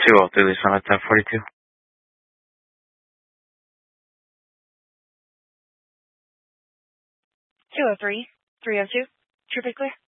203 Lisa on 1042. 203, 302, traffic clear.